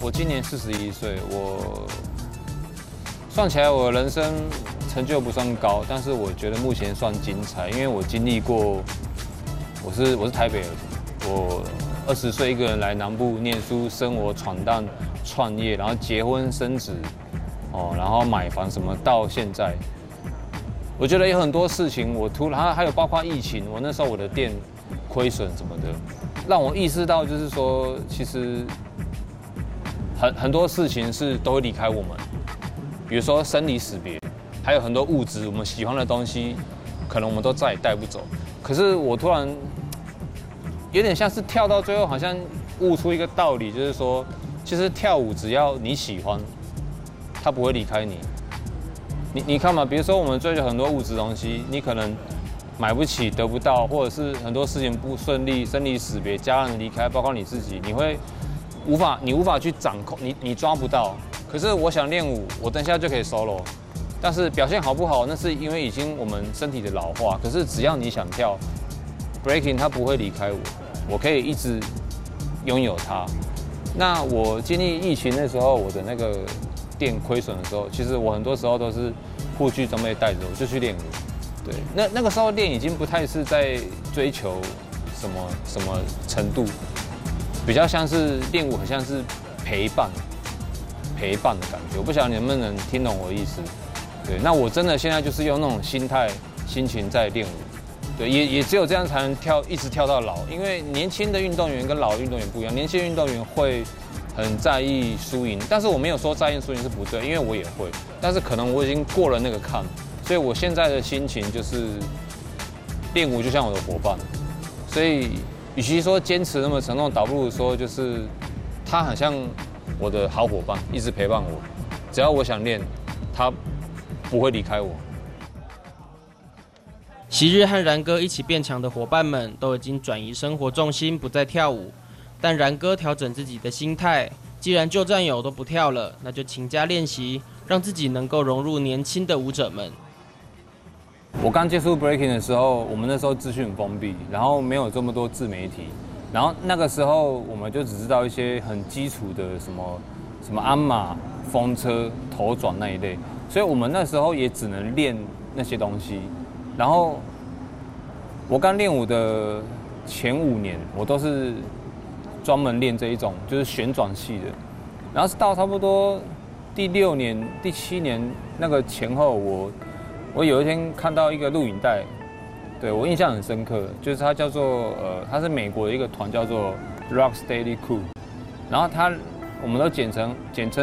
我今年41岁，我算起来我的人生成就不算高，但是我觉得目前算精彩，因为我经历过，我是台北人，我20岁一个人来南部念书、生活、闯荡、创业，然后结婚生子，然后买房什么，到现在，我觉得有很多事情，还有包括疫情，我那时候我的店亏损什么的，让我意识到就是说，其实很多事情都会离开我们。比如说生离死别，还有很多物质，我们喜欢的东西，可能我们都再也带不走。可是我突然有点像是跳到最后，好像悟出一个道理，就是说，其实跳舞只要你喜欢，它不会离开你。你看嘛，比如说我们追求很多物质东西，你可能买不起、得不到，或者是很多事情不顺利、生离死别、家人离开，包括你自己，你无法去掌控，你抓不到。可是我想练舞，我等一下就可以 solo， 但是表现好不好，那是因为已经我们身体的老化。可是只要你想跳 breaking， 它不会离开我可以一直拥有它。那我经历疫情的时候，我的那个店亏损的时候，其实我很多时候都是护具装备带着，我就去练舞。对，那个时候练已经不太是在追求什么程度，比较像是练舞，很像是陪伴的感觉，我不晓得你能不能听懂我的意思。对，那我真的现在就是用那种心情在练舞。对，也只有这样才能一直跳到老。因为年轻的运动员跟老的运动员不一样，年轻的运动员会很在意输赢，但是我没有说在意输赢是不对，因为我也会，但是可能我已经过了那个坎，所以我现在的心情就是练舞就像我的伙伴。所以，与其说坚持那么沉重，倒不如说就是他很像我的好伙伴，一直陪伴我。只要我想练，他不会离开我。 昔日和然哥一起变强的伙伴们都已经转移生活重心，不再跳舞。但然哥调整自己的心态，既然旧战友都不跳了，那就勤加练习，让自己能够融入年轻的舞者们。 我刚接触 breaking 的时候，我们那时候资讯很封闭，然后没有这么多自媒体。然后那个时候，我们就只知道一些很基础的什么鞍马、风车、头转那一类，所以我们那时候也只能练那些东西。然后我刚练舞的前5年，我都是专门练这一种，就是旋转系的。然后是到差不多第6年、第7年那个前后，我有一天看到一个录影带。对，我印象很深刻，就是它叫做它是美国的一个团叫做 Rocksteady Crew， 然后我们都简称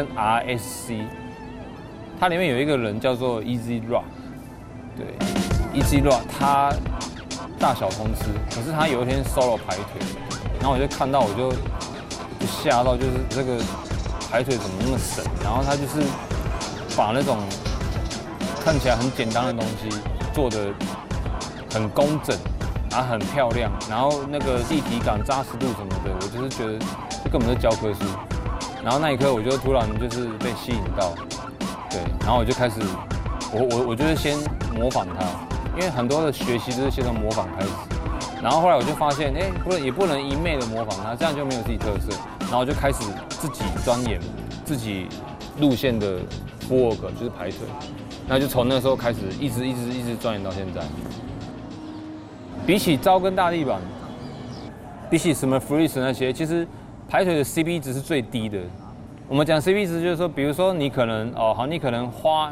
RSC， 它里面有一个人叫做 Easy Rock， 对 ，Easy Rock 他大小通吃，可是他有一天 solo 排腿，然后我就看到我就吓到，就是这个排腿怎么那么神，然后他就是把那种看起来很简单的东西做得很工整，然后很漂亮，然后那个立体感、扎实度什么的，我就是觉得这根本是教科书。然后那一刻我就突然就是被吸引到，对，然后我就开始，我就是先模仿他，因为很多的学习都是先从模仿开始。然后后来我就发现，也不能一昧的模仿他，这样就没有自己特色。然后我就开始自己钻研自己路线的 footwork， 就是排腿。那就从那时候开始，一直钻研到现在。比起招跟大地板，比起什么 freeze 那些，其实排腿的 CP 值是最低的。我们讲 CP 值就是说，比如说你可能你可能花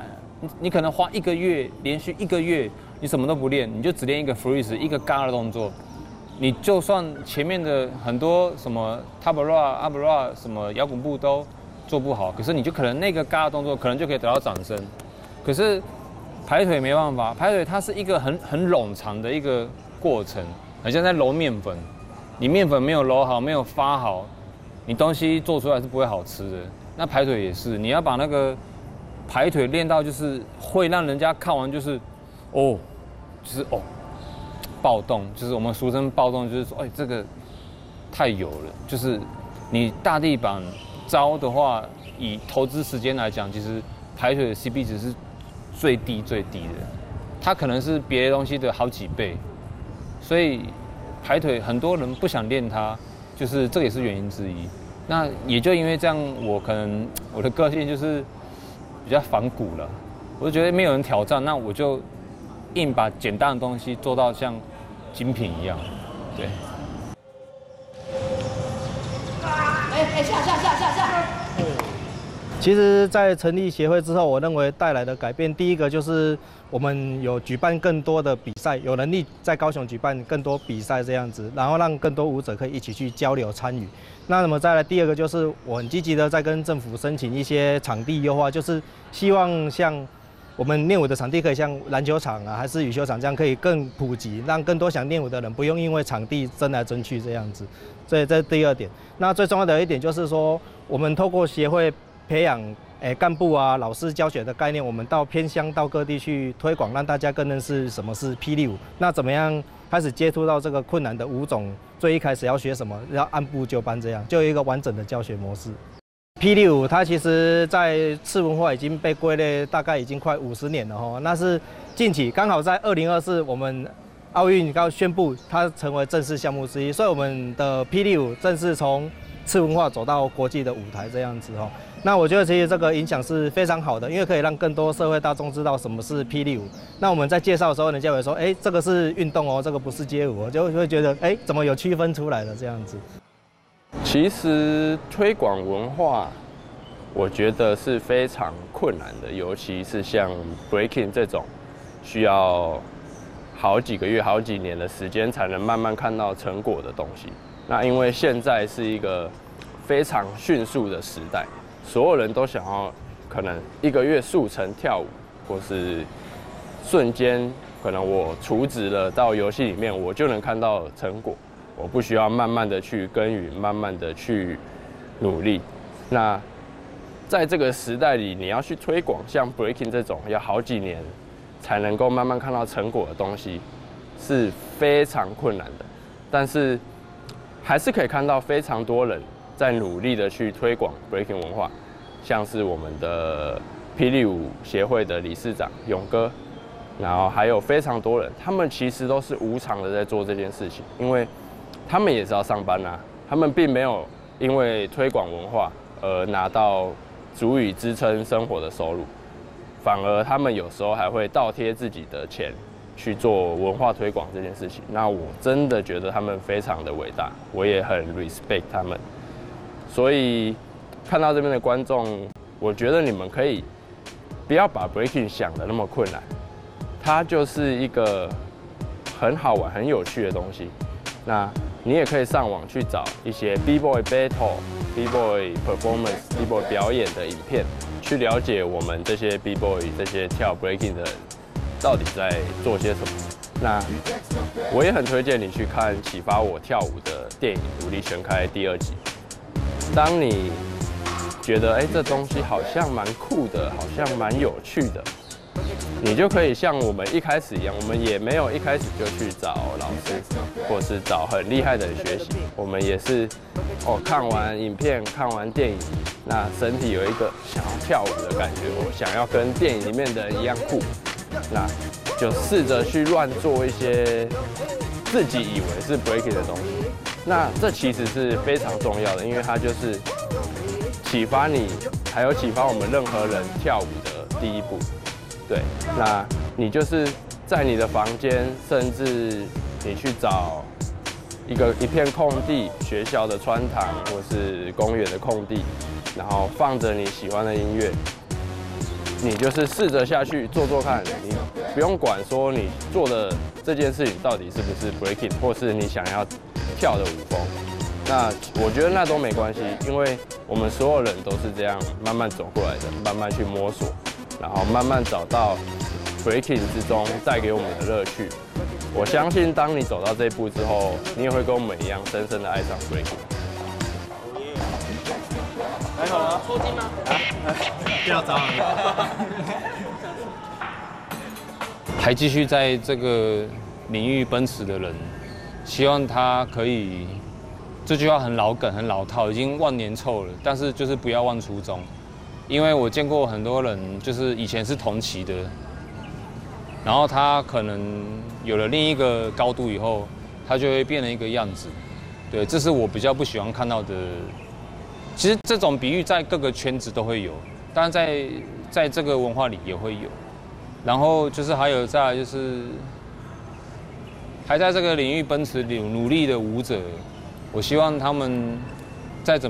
1个月，连续1个月，你什么都不练，你就只练一个 freeze 一个嘎的动作，你就算前面的很多什么 tabla、abra 什么摇滚步都做不好，可是你就可能那个嘎的动作可能就可以得到掌声。可是排腿没办法，排腿它是一个很冗长的一个过程，很像在揉面粉。你面粉没有揉好，没有发好，你东西做出来是不会好吃的。那排腿也是，你要把那个排腿练到就是会让人家看完就是暴动，就是我们俗称暴动，就是说这个太油了。就是你大地板招的话，以投资时间来讲，其实排腿的 CP 值是最低的，它可能是别的东西的好几倍，所以排腿很多人不想练它，就是这也是原因之一。 那也就因为这样，我可能我的个性就是比较反骨了。我就觉得没有人挑战，那我就硬把简单的东西做到像精品一样。对。 下。其实，在成立协会之后，我认为带来的改变，第一个就是我们有举办更多的比赛，有能力在高雄举办更多比赛这样子，然后让更多舞者可以一起去交流参与。那么再来第二个就是我很积极的在跟政府申请一些场地优化，就是希望像我们练舞的场地可以像篮球场啊，还是羽球场这样可以更普及，让更多想练舞的人不用因为场地争来争去这样子。所以这是第二点。那最重要的一点就是说，我们透过协会培养干部啊、老师教学的概念，我们到偏乡、到各地去推广，让大家更认识什么是霹雳舞。那怎么样开始接触到这个困难的舞种？最一开始要学什么？要按部就班，这样就有一个完整的教学模式。霹雳舞它其实在次文化已经被归类，大概已经快50年了哈。那是近期刚好在2024我们奥运刚宣布它成为正式项目之一，所以我们的霹雳舞正式从次文化走到国际的舞台这样子哈。那我觉得其实这个影响是非常好的，因为可以让更多社会大众知道什么是霹雳舞。那我们在介绍的时候，人家会说，这个是运动哦，这个不是街舞哦，就会觉得，怎么有区分出来了这样子。 其实推广文化，我觉得是非常困难的，尤其是像 breaking 这种需要好几个月、好几年的时间才能慢慢看到成果的东西。那因为现在是一个非常迅速的时代，所有人都想要可能1个月速成跳舞，或是瞬间可能我储值了到游戏里面，我就能看到成果。我不需要慢慢的去耕耘，慢慢的去努力。那在这个时代里，你要去推广像 breaking 这种要好几年才能够慢慢看到成果的东西，是非常困难的。但是还是可以看到非常多人在努力的去推广 breaking 文化，像是我们的霹雳舞协会的理事长勇哥，然后还有非常多人，他们其实都是无偿的在做这件事情，因为他们也是要上班啊，他们并没有因为推广文化而拿到足以支撑生活的收入，反而他们有时候还会倒贴自己的钱去做文化推广这件事情。那我真的觉得他们非常的伟大，我也很 respect 他们。所以看到这边的观众，我觉得你们可以不要把 breaking 想得那么困难，它就是一个很好玩、很有趣的东西。那你也可以上网去找一些 B-boy battle、B-boy performance、B-boy 表演的影片，去了解我们这些 B-boy 这些跳 breaking 的人到底在做些什么。那我也很推荐你去看启发我跳舞的电影《武力全开》第2集。当你觉得这东西好像蛮酷的，好像蛮有趣的，你就可以像我们一开始一样，我们也没有一开始就去找老师，或是找很厉害的人学习。我们也是看完影片、看完电影，那身体有一个想要跳舞的感觉，我想要跟电影里面的人一样酷，那就试着去乱做一些自己以为是 breaking 的东西。那这其实是非常重要的，因为它就是启发你，还有启发我们任何人跳舞的第一步。对，那你就是在你的房间，甚至你去找一片空地，学校的穿堂或是公园的空地，然后放着你喜欢的音乐，你就是试着下去做做看。你不用管说你做的这件事情到底是不是 breaking， 或是你想要跳的舞风。那我觉得那都没关系，因为我们所有人都是这样慢慢走过来的，慢慢去摸索，然后慢慢找到 breaking 之中带给我们的乐趣。我相信当你走到这一步之后，你也会跟我们一样深深的爱上 breaking。 还好啊，抽筋吗？ 不要脏。 还继续在这个领域奔驰的人，希望他可以，这句话很老梗、很老套，已经万年臭了，但是就是不要忘初衷。因为我见过很多人，就是以前是同期的，然后他可能有了另一个高度以后，他就会变成一个样子。对，这是我比较不喜欢看到的其实这种比喻在各个圈子都会有，当然在这个文化里也会有。然后就是还有再来就是还在这个领域奔驰努力的舞者，我希望他们在怎